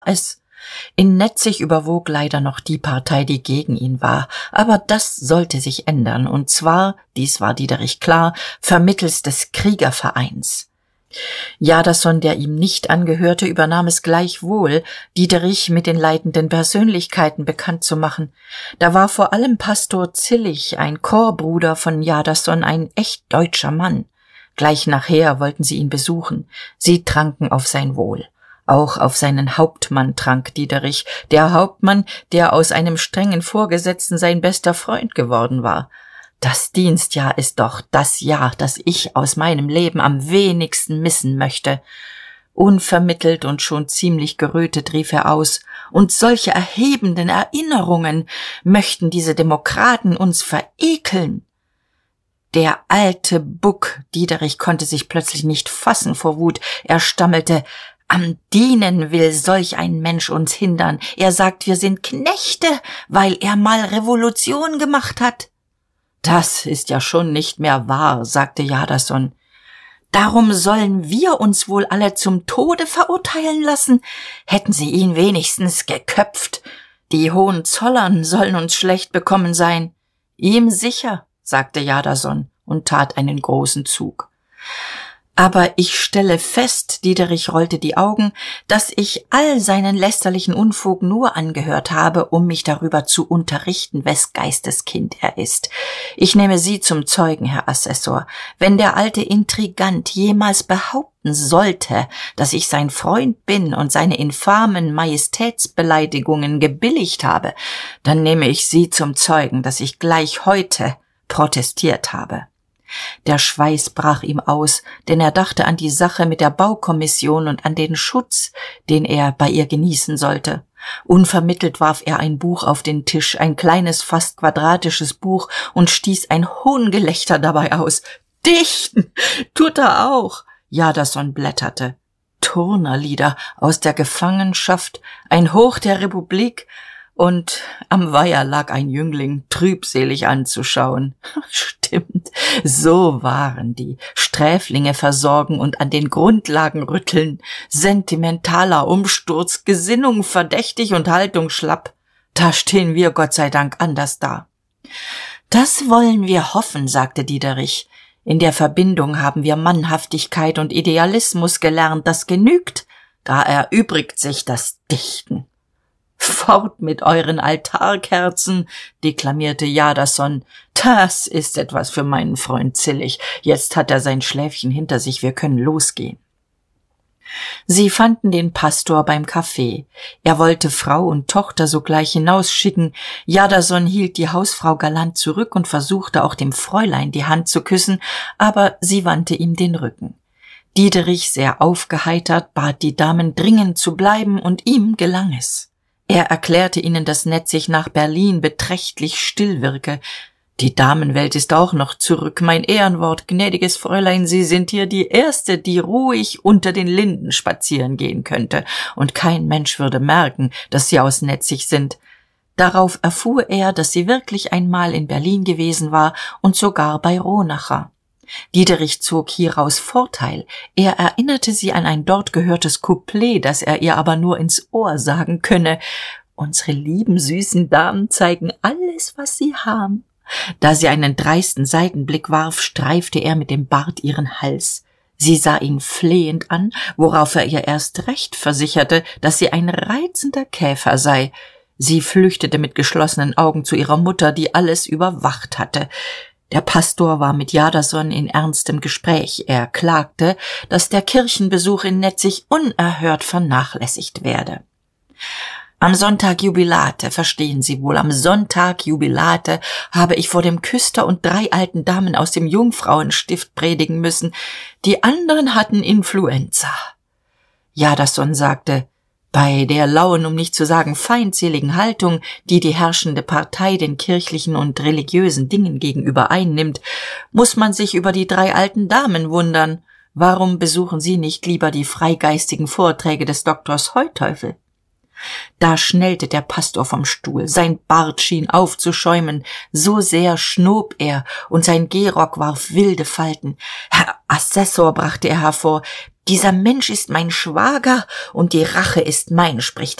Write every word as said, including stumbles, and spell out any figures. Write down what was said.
es. In Netzig überwog leider noch die Partei, die gegen ihn war, aber das sollte sich ändern, und zwar, dies war Diederich klar, vermittels des Kriegervereins. Jadasson, der ihm nicht angehörte, übernahm es gleichwohl, Diederich mit den leitenden Persönlichkeiten bekannt zu machen. Da war vor allem Pastor Zillig, ein Chorbruder von Jadasson, ein echt deutscher Mann. Gleich nachher wollten sie ihn besuchen. Sie tranken auf sein Wohl. Auch auf seinen Hauptmann trank Diederich, der Hauptmann, der aus einem strengen Vorgesetzten sein bester Freund geworden war. Das Dienstjahr ist doch das Jahr, das ich aus meinem Leben am wenigsten missen möchte. Unvermittelt und schon ziemlich gerötet rief er aus, und solche erhebenden Erinnerungen möchten diese Demokraten uns verekeln. Der alte Buck, Diederich konnte sich plötzlich nicht fassen vor Wut, er stammelte: Am Dienen will solch ein Mensch uns hindern. Er sagt, wir sind Knechte, weil er mal Revolution gemacht hat. Das ist ja schon nicht mehr wahr, sagte Jadasson. Darum sollen wir uns wohl alle zum Tode verurteilen lassen? Hätten sie ihn wenigstens geköpft. Die Hohenzollern sollen uns schlecht bekommen sein. Ihm sicher, sagte Jadasson und tat einen großen Zug. Aber ich stelle fest, Diederich rollte die Augen, dass ich all seinen lästerlichen Unfug nur angehört habe, um mich darüber zu unterrichten, wes Geistes Kind er ist. Ich nehme Sie zum Zeugen, Herr Assessor. Wenn der alte Intrigant jemals behaupten sollte, dass ich sein Freund bin und seine infamen Majestätsbeleidigungen gebilligt habe, dann nehme ich Sie zum Zeugen, dass ich gleich heute protestiert habe. Der Schweiß brach ihm aus, denn er dachte an die Sache mit der Baukommission und an den Schutz, den er bei ihr genießen sollte. Unvermittelt warf er ein Buch auf den Tisch, ein kleines, fast quadratisches Buch, und stieß ein Hohngelächter dabei aus. »Dichten! Tut er auch!« Jadasson blätterte. Turnerlieder aus der Gefangenschaft, ein Hoch der Republik, und am Weiher lag ein Jüngling, trübselig anzuschauen. Stimmt, so waren die. Sträflinge versorgen und an den Grundlagen rütteln. Sentimentaler Umsturz, Gesinnung verdächtig und Haltung schlapp. Da stehen wir Gott sei Dank anders da. Das wollen wir hoffen, sagte Diederich. In der Verbindung haben wir Mannhaftigkeit und Idealismus gelernt, das genügt. Da erübrigt sich das Dichten. »Fort mit euren Altarkerzen«, deklamierte Jadasson. »Das ist etwas für meinen Freund Zillig. Jetzt hat er sein Schläfchen hinter sich, wir können losgehen.« Sie fanden den Pastor beim Kaffee. Er wollte Frau und Tochter sogleich hinausschicken. Jadasson hielt die Hausfrau galant zurück und versuchte auch dem Fräulein die Hand zu küssen, aber sie wandte ihm den Rücken. Diederich, sehr aufgeheitert, bat die Damen dringend zu bleiben, und ihm gelang es. Er erklärte ihnen, dass Netzig nach Berlin beträchtlich still wirke. »Die Damenwelt ist auch noch zurück, mein Ehrenwort, gnädiges Fräulein, Sie sind hier die Erste, die ruhig unter den Linden spazieren gehen könnte, und kein Mensch würde merken, dass Sie aus Netzig sind.« Darauf erfuhr er, dass sie wirklich einmal in Berlin gewesen war und sogar bei Ronacher. Diederich zog hieraus Vorteil. Er erinnerte sie an ein dort gehörtes Couplet, das er ihr aber nur ins Ohr sagen könne. »Unsere lieben, süßen Damen zeigen alles, was sie haben.« Da sie einen dreisten Seitenblick warf, streifte er mit dem Bart ihren Hals. Sie sah ihn flehend an, worauf er ihr erst recht versicherte, dass sie ein reizender Käfer sei. Sie flüchtete mit geschlossenen Augen zu ihrer Mutter, die alles überwacht hatte. Der Pastor war mit Jadasson in ernstem Gespräch. Er klagte, dass der Kirchenbesuch in Netzig unerhört vernachlässigt werde. Am Sonntag Jubilate, verstehen Sie wohl, am Sonntag Jubilate habe ich vor dem Küster und drei alten Damen aus dem Jungfrauenstift predigen müssen. Die anderen hatten Influenza. Jadasson sagte: Bei der lauen, um nicht zu sagen feindseligen Haltung, die die herrschende Partei den kirchlichen und religiösen Dingen gegenüber einnimmt, muss man sich über die drei alten Damen wundern. Warum besuchen Sie nicht lieber die freigeistigen Vorträge des Doktors Heuteufel? Da schnellte der Pastor vom Stuhl, sein Bart schien aufzuschäumen, so sehr schnob er, und sein Gehrock warf wilde Falten. »Herr Assessor«, brachte er hervor, »dieser Mensch ist mein Schwager, und die Rache ist mein«, spricht